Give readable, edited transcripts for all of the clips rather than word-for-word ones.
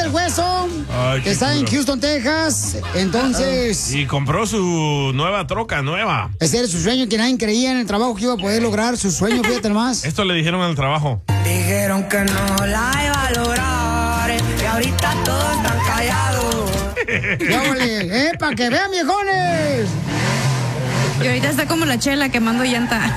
del Hueso, Ay, que está en Houston, Texas. Entonces... Y compró su nueva troca, nueva. Ese era su sueño, que nadie creía en el trabajo que iba a poder lograr. Su sueño, fíjate nomás. Esto le dijeron al trabajo. Dijeron que no la iba a lograr y ahorita todos están callados. Para que vean, viejones. Y ahorita está como la Chela quemando llanta.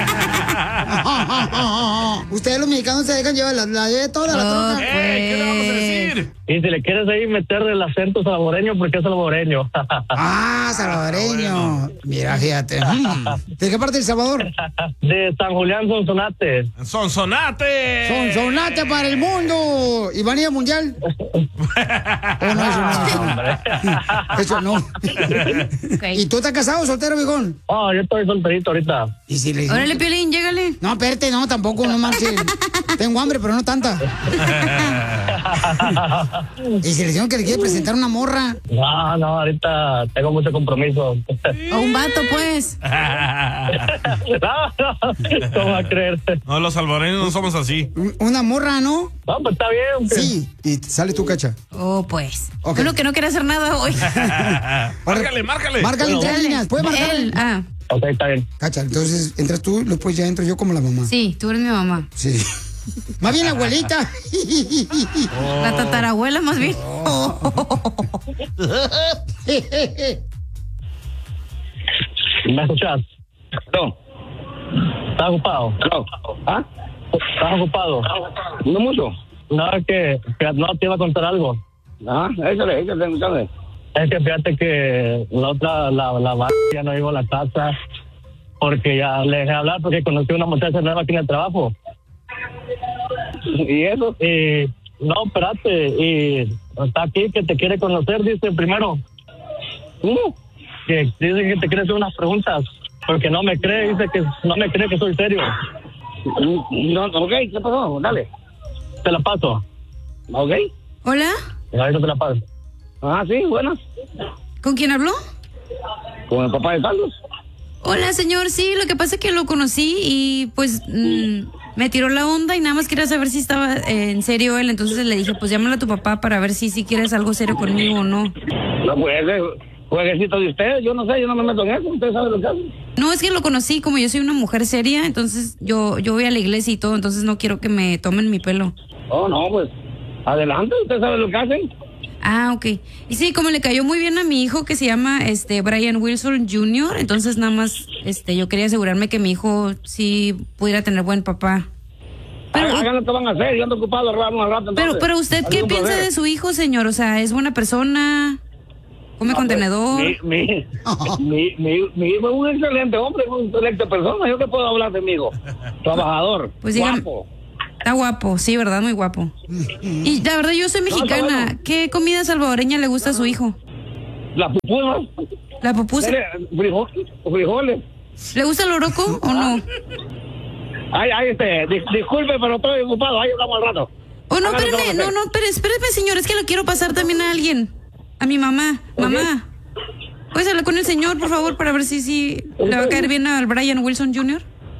Ustedes los mexicanos se dejan llevar la de toda la troca. ¿Qué le vamos a decir? Y si le quieres ahí meter el acento salvadoreño, porque es salvadoreño. Salvadoreño. Mira, fíjate. ¿De qué parte de El Salvador? De San Julián, Sonsonate. ¡Sonsonate! ¡Sonsonate para el mundo! ¿Y van a ir al mundial? Oh, no, eso no. Okay. ¿Y tú estás casado o soltero, viejón? Yo estoy solterito ahorita. ¿Y si le... Órale, Piolín, llégale. No, espérate, no, tampoco, no manches. Tengo hambre, pero no tanta. ¿Y si le dijeron que le quiere presentar una morra? No, ahorita tengo mucho compromiso. A un vato, pues. ¿Cómo va a creer? No, los salvadoreños no somos así. Una morra, ¿no? No, pues está bien. Sí, y sale tu Cacha. Oh, pues. Okay. Uno que no quiere hacer nada hoy. Márcale. Márcale en 3 líneas, ¿puedes marcar? Él, Ok, está bien. Cacha, entonces entras tú, después ya entro yo como la mamá. Sí, tú eres mi mamá. Sí. Más bien la abuelita. La tatarabuela, más bien. ¿Me escuchas? No. ¿Estás ocupado? No. ¿Ah? ¿Estás ocupado? No mucho. No, es que no te iba a contar algo. Échale. Es que fíjate que la ya no iba a la casa porque ya le dejé hablar porque conocí a una muchacha nueva aquí en el trabajo. ¿Y eso? Y no, espérate, y está aquí que te quiere conocer, dice primero. Que dice que te quiere hacer unas preguntas porque no me cree, dice que no me cree que soy serio. No, ok, ¿qué pasó? Dale. Te la paso. Ok. ¿Hola? Ahorita te la paso. Sí, buenas. ¿Con quién habló? Con el papá de Carlos. Hola, señor. Sí, lo que pasa es que lo conocí y pues me tiró la onda y nada más quería saber si estaba en serio él. Entonces le dije, pues llámale a tu papá para ver si quieres algo serio conmigo o no. No, pues ese jueguecito de ustedes, yo no sé, yo no me meto en eso. Usted sabe lo que hace. No, es que lo conocí, como yo soy una mujer seria, entonces yo voy a la iglesia y todo, entonces no quiero que me tomen mi pelo. Oh, no, pues adelante, usted sabe lo que hacen. Ok. Y sí, como le cayó muy bien a mi hijo que se llama Brian Wilson Jr., entonces nada más yo quería asegurarme que mi hijo sí pudiera tener buen papá. Pero hagan lo que van a hacer, yo ando ocupado al rato. Pero usted, ¿qué piensa de su hijo, señor? O sea, ¿es buena persona? ¿Come contenedor? Mi hijo es un excelente hombre, una excelente persona. ¿Yo qué puedo hablar de mi hijo? Trabajador, pues guapo. Está guapo, sí, ¿verdad? Muy guapo. Y la verdad, yo soy mexicana. Bueno. ¿Qué comida salvadoreña le gusta a su hijo? La pupusa. ¿La pupusa? Frijoles. ¿Le gusta el oroco o no? Disculpe, pero estoy ocupado. Ahí hablamos al rato. Oh, no, espéreme, señor. Es que lo quiero pasar también a alguien. A mi mamá. Okay. Mamá. ¿Puedes hablar con el señor, por favor, para ver si le va a caer bien al Brian Wilson Jr.?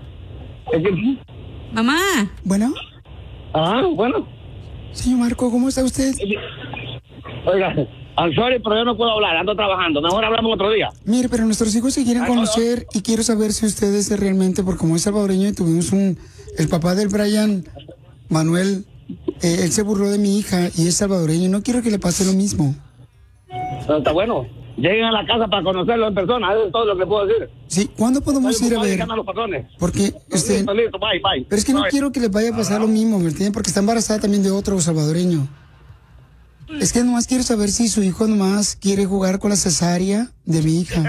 Mamá. Bueno. Bueno. Señor Marco, ¿cómo está usted? Oiga, I'm sorry, pero yo no puedo hablar, ando trabajando. Mejor hablamos otro día. Mire, pero nuestros hijos se quieren conocer y quiero saber si usted es realmente, porque como es salvadoreño y tuvimos el papá del Brian, Manuel, él se burló de mi hija y es salvadoreño y no quiero que le pase lo mismo. Está bueno. Lleguen a la casa para conocerlo en persona, eso es todo lo que puedo decir. Sí, ¿cuándo podemos ir a ver? Porque usted... Listo, bye. Pero es que no quiero que le vaya a pasar lo mismo, ¿me entiende? Porque está embarazada también de otro salvadoreño. Es que nomás quiero saber si su hijo nomás quiere jugar con la cesárea de mi hija.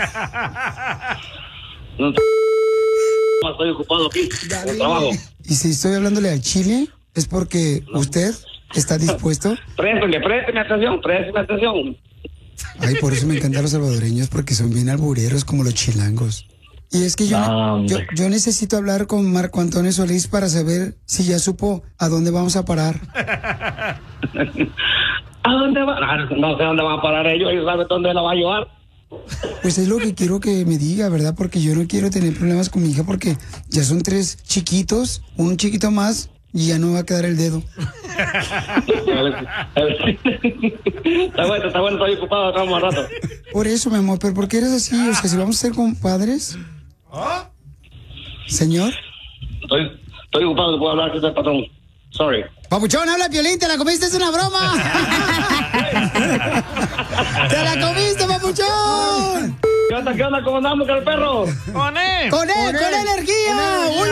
No, estoy ocupado aquí, en el trabajo. Y si estoy hablándole al chile, es porque usted está dispuesto. Présteme atención. Ay, por eso me encantan los salvadoreños, porque son bien albureros como los chilangos. Y es que yo necesito hablar con Marco Antonio Solís para saber si ya supo a dónde vamos a parar. ¿A dónde va? No sé dónde van a parar ellos saben dónde la va a llevar. Pues es lo que quiero que me diga, ¿verdad? Porque yo no quiero tener problemas con mi hija porque ya son 3 chiquitos, un chiquito más. y ya no va a quedar el dedo. Está bueno, estoy ocupado, estamos al rato. Por eso, mi amor, pero ¿por qué eres así? O sea, si vamos a ser compadres. Señor. Estoy ocupado, no puedo hablar con el patrón. Sorry. Papuchón, habla Piolín, te la comiste, es una broma. ¡Te la comiste, papuchón! ¿Qué onda? ¿Cómo andamos con el perro? ¡Con él! ¡Con energía! ¡Uy!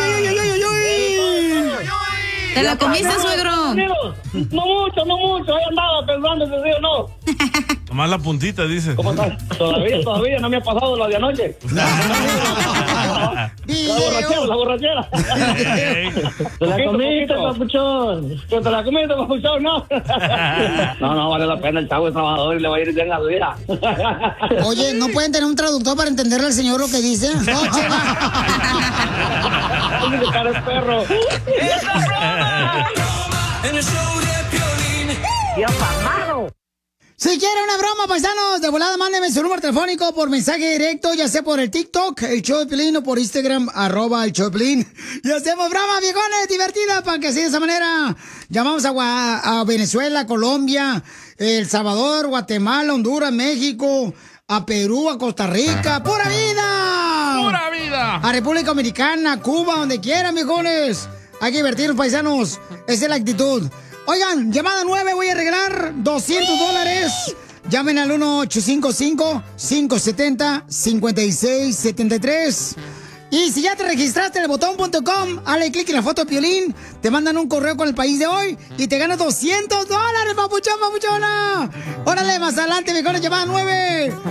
¿Te la comiste, suegro? No mucho. Ahí andaba pensando si sí o no. Nomás la puntita, dice. ¿Cómo estás? Todavía no me ha pasado lo de anoche. La borrachera. ¿Te la comiste, papuchón? ¿Te la comiste, papuchón? No. No, vale la pena. El chavo es trabajador y le va a ir bien a su vida. Oye, ¿no pueden tener un traductor para entenderle al señor lo que dice? No, cara es perro. En el show de Piolín. ¡Dios amado! Si quieren una broma, paisanos, de volada, mándenme su número telefónico por mensaje directo, ya sea por el TikTok, el show de Piolín, o por Instagram, @ el show de Piolín. Y hacemos broma, viejones, divertida, para que así de esa manera llamamos a Venezuela, Colombia, El Salvador, Guatemala, Honduras, México, a Perú, a Costa Rica. ¡Pura vida! ¡Pura vida! A República Dominicana, Cuba, donde quieran, viejones. Hay que divertirnos, paisanos. Esa es la actitud. Oigan, llamada 9, voy a regalar $200. Llamen al 1-855-570-5673. Y si ya te registraste en el botón.com, dale clic en la foto de Piolín, te mandan un correo con el país de hoy y te ganas $200, papuchón, papuchona. Órale, más adelante, mejor llamada 9.